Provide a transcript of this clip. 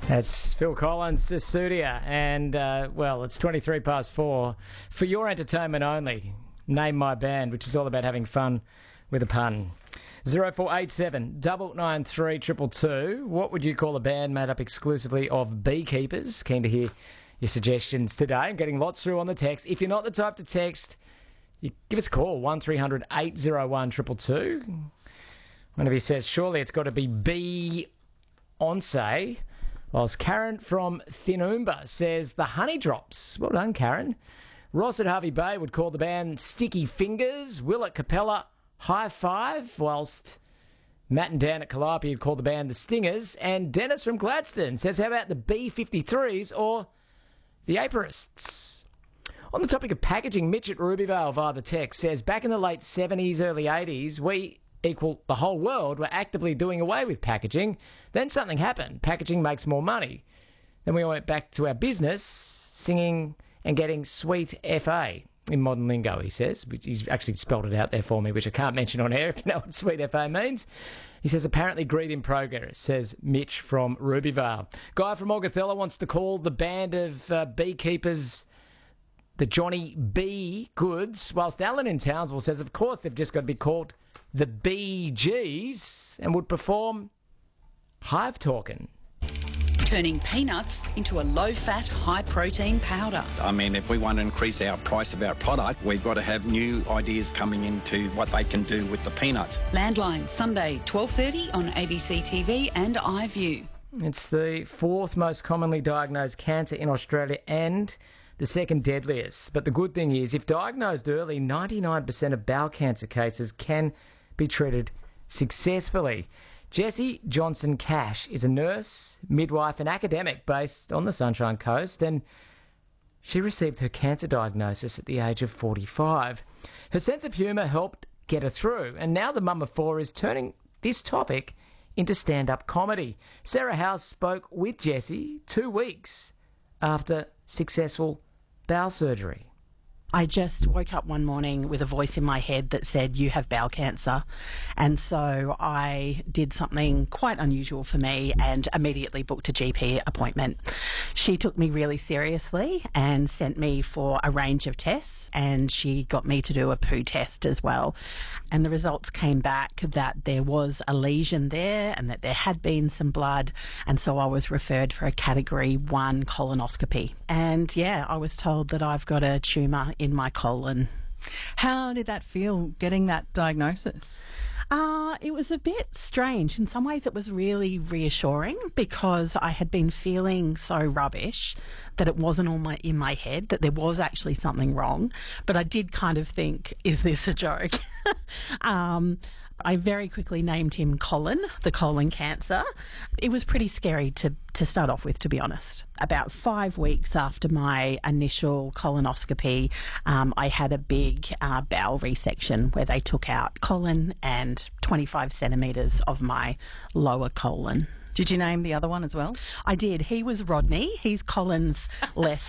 That's Phil Collins, Susudia, and, it's 23 past 4. For your entertainment only, Name My Band, which is all about having fun with a pun. 0487 993 222. What would you call a band made up exclusively of beekeepers? Keen to hear your suggestions today. I'm getting lots through on the text. If you're not the type to text, you give us a call, 1300 801 222. One of you says, surely it's got to be Beyonce. Whilst Karen from Thinumba says the Honey Drops. Well done, Karen. Ross at Harvey Bay would call the band Sticky Fingers. Will at Capella, High Five. Whilst Matt and Dan at Calliope would call the band the Stingers. And Dennis from Gladstone says, how about the B-53s or the Aperists? On the topic of packaging, Mitch at Rubyvale via the text says, back in the late 70s, early 80s, we equal the whole world were actively doing away with packaging. Then something happened. Packaging makes more money. Then we went back to our business, singing and getting sweet FA in modern lingo, he says. He's actually spelled it out there for me, which I can't mention on air if you know what sweet FA means. He says, apparently greed in progress, says Mitch from Rubyvale. Guy from Augathella wants to call the band of beekeepers the Johnny B. Goods, whilst Alan in Townsville says, of course, they've just got to be called the Bee Gees and would perform Hive Talkin'. Turning peanuts into a low-fat, high-protein powder. I mean, if we want to increase our price of our product, we've got to have new ideas coming into what they can do with the peanuts. Landline, Sunday, 12:30 on ABC TV and iView. It's the fourth most commonly diagnosed cancer in Australia and the second deadliest. But the good thing is, if diagnosed early, 99% of bowel cancer cases can be treated successfully. Jessie Johnson-Cash is a nurse, midwife and academic based on the Sunshine Coast, and she received her cancer diagnosis at the age of 45. Her sense of humour helped get her through, and now the mum of four is turning this topic into stand-up comedy. Sarah House spoke with Jessie 2 weeks after successful bowel surgery. I just woke up one morning with a voice in my head that said, you have bowel cancer. And so I did something quite unusual for me and immediately booked a GP appointment. She took me really seriously and sent me for a range of tests, and she got me to do a poo test as well. And the results came back that there was a lesion there and that there had been some blood. And so I was referred for a category 1 colonoscopy. And yeah, I was told that I've got a tumour in my colon. How did that feel, getting that diagnosis? It was a bit strange. In some ways it was really reassuring because I had been feeling so rubbish that it wasn't all in my head, that there was actually something wrong. But I did kind of think, is this a joke? I very quickly named him Colin, the colon cancer. It was pretty scary to start off with, to be honest. About 5 weeks after my initial colonoscopy, I had a big bowel resection where they took out colon and 25 centimetres of my lower colon. Did you name the other one as well? I did. He was Rodney. He's Colin's less